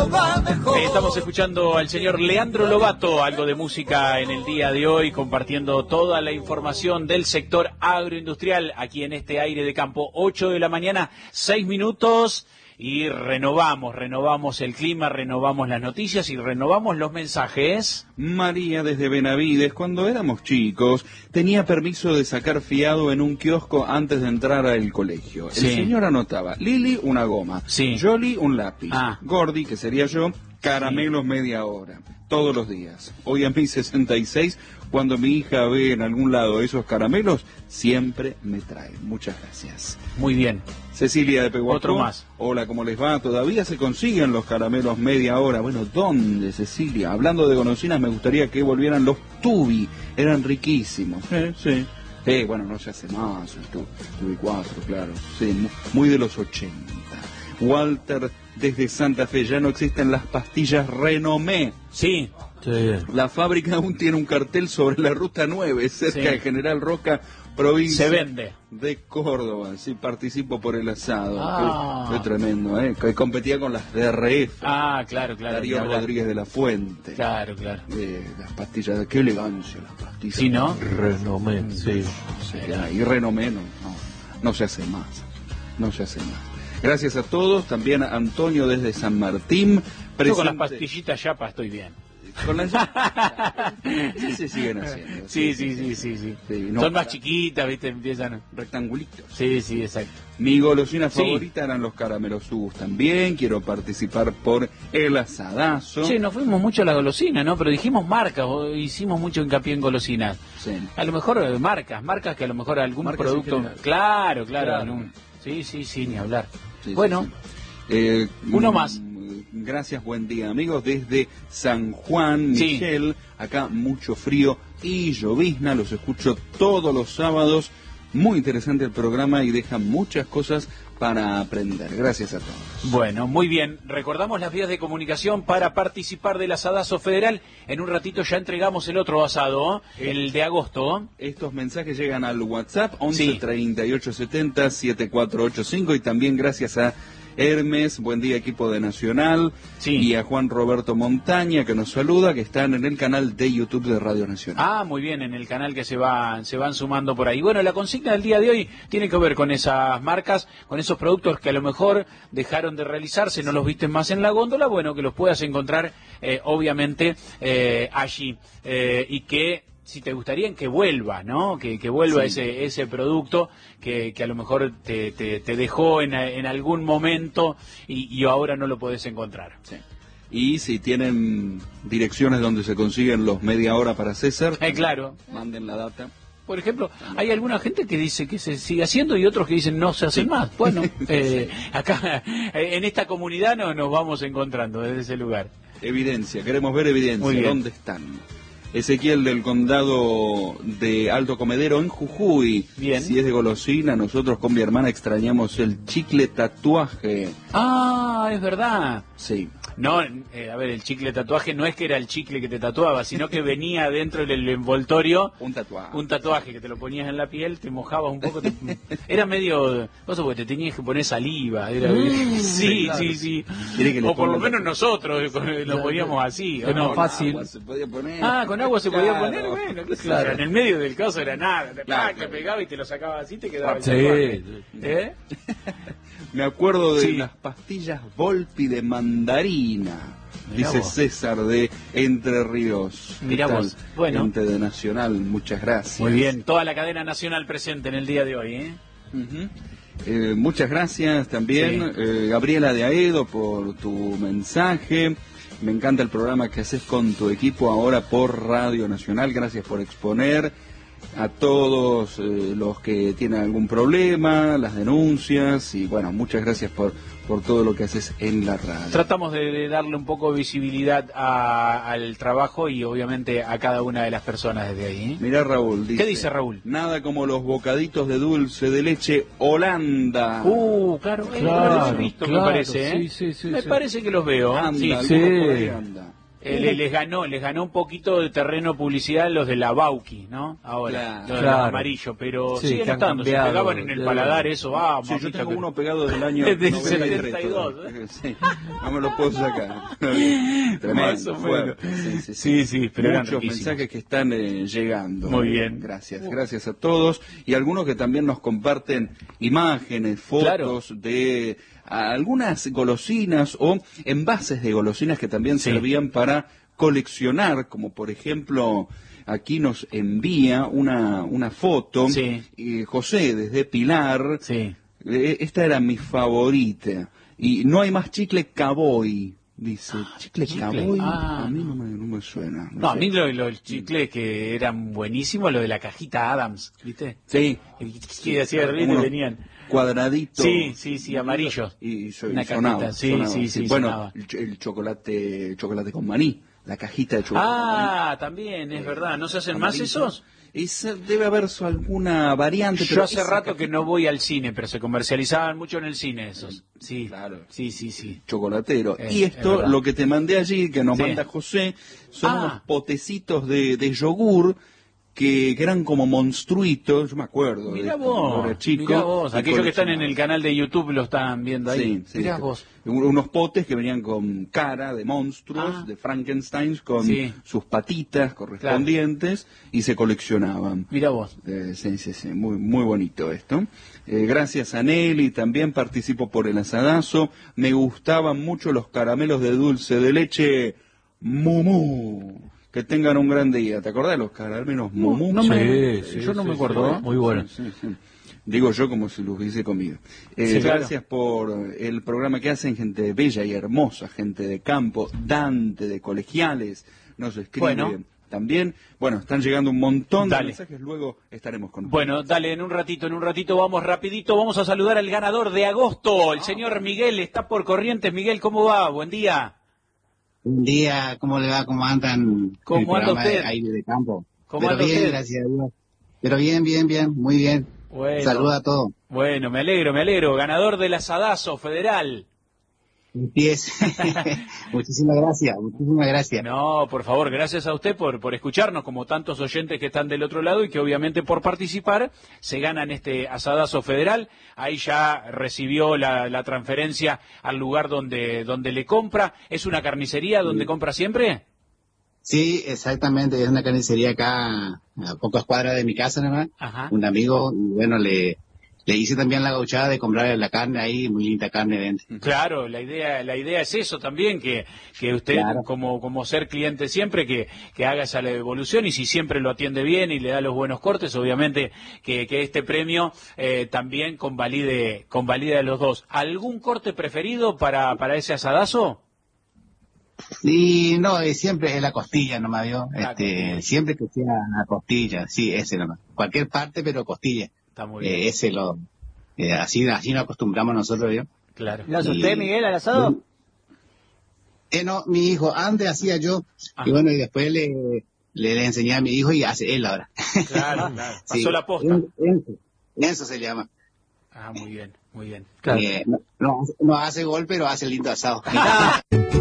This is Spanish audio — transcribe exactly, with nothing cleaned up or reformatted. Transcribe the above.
Córdoba mejor. Estamos escuchando al señor Leandro Lobato, algo de música en el día de hoy, compartiendo toda la información del sector agroindustrial aquí en este aire de campo. Ocho de la mañana, seis minutos, y renovamos, renovamos el clima, renovamos las noticias y renovamos los mensajes. María desde Benavides, cuando éramos chicos, tenía permiso de sacar fiado en un kiosco antes de entrar al colegio. El Sí. señor anotaba, Lili, una goma, Sí. Jolly, un lápiz, Ah. Gordy, que sería yo, caramelos media hora, todos los días. Hoy a mis sesenta y seis, cuando mi hija ve en algún lado esos caramelos, siempre me trae. Muchas gracias. Muy bien. Cecilia de Pehuajó. Otro más. Hola, ¿cómo les va? ¿Todavía se consiguen los caramelos media hora? Bueno, ¿dónde, Cecilia? Hablando de golosinas, me gustaría que volvieran los Tubi. Eran riquísimos. Eh, sí. Eh, bueno, no se hace más. El tu- Tubi cuatro, claro. Sí, mu- muy de los ochenta. Walter, desde Santa Fe, ya no existen las pastillas Renomé. Sí. La fábrica aún tiene un cartel sobre la ruta nueve, cerca Sí. de General Roca, provincia Se vende. de Córdoba. Sí, participo por el asado. Ah. Qué, qué tremendo, ¿eh? Que competía con las D R F. Ah, claro, claro. Darío ni hablar. Rodríguez de la Fuente. Claro, claro. Eh, las pastillas, de qué elegancia las pastillas. Sí, ¿no? Renomé, sí. Sí, ya, y renomé no, no, no se hace más. No se hace más. Gracias a todos, también a Antonio desde San Martín. Yo presente- con las pastillitas yapa estoy bien. Con las sí se siguen haciendo. Sí, sí, sí, sí, sí. Sí, no, Son más para- chiquitas, ¿viste? Empiezan. rectangulitos. Sí, sí, exacto. Mi golosina Sí. favorita eran los caramelos Ubus también. Quiero participar por el asadazo. Che, nos fuimos mucho a la golosina, ¿no? Pero dijimos marcas, o hicimos mucho hincapié en golosinas. Sí. A lo mejor eh, marcas, marcas que a lo mejor algún Marcas en producto. general. Claro, claro. Claro. algún- Sí, sí, sí, ni hablar. Sí, bueno, sí, sí. Eh, Uno mm, más. Gracias, buen día, amigos. Desde San Juan, Sí. Michelle, acá mucho frío y llovizna. Los escucho todos los sábados. Muy interesante el programa y deja muchas cosas para aprender. Gracias a todos. bueno, muy bien. Recordamos las vías de comunicación para participar del asadazo federal. En un ratito ya entregamos el otro asado, ¿eh? El de agosto. Estos mensajes llegan al WhatsApp once Sí. treinta y ocho setenta setenta y cuatro ochenta y cinco y también gracias a Hermes, buen día equipo de Nacional, Sí. y a Juan Roberto Montaña que nos saluda, que están en el canal de YouTube de Radio Nacional. Ah, muy bien, en el canal que se va, se van sumando por ahí. Bueno, la consigna del día de hoy tiene que ver con esas marcas, con esos productos que a lo mejor dejaron de realizarse, no los viste más en la góndola, bueno, que los puedas encontrar, eh, obviamente, eh, allí, eh, y que si te gustaría que vuelva, ¿no? Que, que vuelva Sí. ese ese producto que, que a lo mejor te, te, te dejó en, en algún momento y, y ahora no lo podés encontrar. Sí. Y si tienen direcciones donde se consiguen los media hora para César, Eh, claro. manden la data. Por ejemplo, hay alguna gente que dice que se sigue haciendo y otros que dicen no se hacen más. Bueno, eh, acá eh, en esta comunidad no, nos vamos encontrando desde ese lugar. Evidencia, queremos ver evidencia. Muy bien. ¿Dónde están? Ezequiel del condado de Alto Comedero en Jujuy. Bien. Si es de golosina, nosotros con mi hermana extrañamos el chicle tatuaje. Ah, es verdad. Sí. No, eh, a ver, el chicle tatuaje no es que era el chicle que te tatuaba, sino que venía dentro del envoltorio Un tatuaje. un tatuaje que te lo ponías en la piel, te mojabas un poco, te- era medio, no sé, porque te tenías que poner saliva, era, sí, claro. sí, sí, Quiere que le o por lo ponga menos la- nosotros eh, lo poníamos así, ¿o Es no? más fácil. Agua se podía poner. Ah, con agua se podía Claro. poner, bueno, qué sé yo, Claro. en el medio del caso era nada, te, Claro, ¡pac! te claro. pegaba y te lo sacaba así, te quedaba el Sí, tatuaje. sí. ¿Eh? Me acuerdo de Sí. las pastillas Volpi de mandarina. Mirá Dice vos. César de Entre Ríos. ¿Qué Mirá tal? vos. Bueno. Gente de Nacional, muchas gracias. Muy bien, toda la cadena nacional presente en el día de hoy, ¿eh? Ujú. Eh, muchas gracias también, Sí. eh, Gabriela de Aedo, por tu mensaje. Me encanta el programa que haces con tu equipo ahora por Radio Nacional. Gracias por exponer a todos eh, los que tienen algún problema, las denuncias y bueno, muchas gracias por, por todo lo que haces en la radio. Tratamos de, de darle un poco de visibilidad a- al trabajo y obviamente a cada una de las personas desde ahí. ¿eh? Mirá Raúl, dice, ¿Qué dice Raúl? Nada como los bocaditos de dulce de leche Holanda. Uh, claro, eh, Claro, los he visto, claro, me parece, ¿eh? sí, sí, sí, me sí. parece que los veo. Anda, Sí, alguno sí. por ahí anda. eh, le- les ganó, les ganó un poquito de terreno publicidad los de la Bauqui, ¿no? Ahora, Claro. los de Claro. los amarillos, pero Sí, siguen que han estando, se cambiado pegaban en el de- paladar eso, vamos. Sí, yo mamita, tengo que- uno pegado del año Desde el noventa y tres, setenta y dos, todavía. Sí, no me lo puedo sacar. Tremendo, Más o menos. fuerte. Sí, sí, Sí, sí, pero eran Muchos riquísimos. mensajes que están eh, llegando. Muy bien. Gracias, gracias a todos. Y algunos que también nos comparten imágenes, fotos Claro. de algunas golosinas o envases de golosinas que también Sí. servían para coleccionar, como por ejemplo aquí nos envía una, una foto, Sí. eh, José desde Pilar, Sí. eh, esta era mi favorita, y no hay más chicle Caboy, dice, chicle, chicle. Caboy, Ah, a mí no me, no me suena. No, a sé. mí lo, lo del chicle que eran buenísimos, lo de la cajita Adams, ¿viste? Sí, Que hacía reír y unos venían. cuadraditos. Sí, sí, sí, amarillos. Y, y so- Una sonaba, cajita, sí, sonaba, sí, sí, Bueno, sonaba. el, ch- el chocolate, el chocolate con maní, la cajita de chocolate con maní. Ah, también, es verdad. ¿No se hacen más Amarillo. esos? Esa- debe haber su- alguna variante. Yo pero hace esa rato que cajita- no voy al cine, pero se comercializaban mucho en el cine esos. Sí, Claro. sí, sí, sí. chocolatero. Eh, y es esto, verdad. lo que te mandé allí, que nos Sí. manda José, son Ah. unos potecitos de, de yogur que, que eran como monstruitos, yo me acuerdo. de Mirá esto, cuando vos, era chico, mirá vos. y Aquellos que están en el coleccionaba. canal de YouTube lo están viendo ahí. Sí, sí, Mirá que- vos. un- unos potes que venían con cara de monstruos, Ah. de Frankenstein, con Sí. sus patitas correspondientes, y se coleccionaban. Mirá vos. Eh, sí, sí, sí, muy, muy bonito esto. Eh, gracias a Nelly, también participo por el asadazo. Me gustaban mucho los caramelos de dulce de leche Mumu. Que tengan un gran día. ¿Te acordás de los caramelos Mumu? no me- Sí, sí, yo no sí, me sí, acuerdo. muy bueno. Sí, sí, sí. Digo yo como si los hubiese comido. Eh, Sí, claro. Gracias por el programa que hacen, gente bella y hermosa, gente de campo, Dante, de colegiales, nos escribe Bueno. también. Bueno, están llegando un montón de Dale. mensajes, luego estaremos con Bueno, dale, en un ratito, en un ratito vamos rapidito, vamos a saludar al ganador de agosto, el señor Miguel, está por Corrientes. Miguel, ¿cómo va? Buen día. Buen día, ¿cómo le va? ¿Cómo andan? ¿Cómo el programa anda usted? de aire de campo. ¿Cómo Pero anda bien, usted? gracias a Dios. Pero bien, bien, bien, muy bien. Bueno. Saluda a todos. Bueno, me alegro, me alegro. Ganador del asadazo federal. Empiece. Muchísimas gracias, muchísimas gracias. No, por favor, gracias a usted por, por escucharnos, como tantos oyentes que están del otro lado y que obviamente por participar se ganan este asadazo federal. Ahí ya recibió la, la transferencia al lugar donde, donde le compra. ¿Es una carnicería donde compra siempre? Sí, exactamente, es una carnicería acá a pocas cuadras de mi casa nomás. Ajá. Un amigo, y bueno, le, le hice también la gauchada de comprar la carne ahí, muy linda carne dentro. Claro, la idea, la idea es eso también, que, que usted, Claro. como, como ser cliente siempre, que, que haga esa devolución, y si siempre lo atiende bien y le da los buenos cortes, obviamente que, que este premio eh, también convalide, convalide a los dos. ¿Algún corte preferido para, para ese asadazo? Y no, eh, siempre es la costilla nomás, ¿vio? La Este, costilla. siempre que sea la costilla, sí, ese nomás. Cualquier parte, pero costilla. Está muy bien, Eh, ese lo, eh, así, así nos acostumbramos nosotros, ¿vio? claro. ¿Lo hace Y- usted, Miguel, al asado? Eh, no, mi hijo, antes hacía yo, Ah. y bueno, y después le, le, le enseñé a mi hijo y hace él ahora. Claro, claro. Pasó Sí, la posta. En- Enzo, Enzo se llama. Ah, muy bien, muy bien. Claro. Eh, no, no, no hace gol, pero hace lindo asado.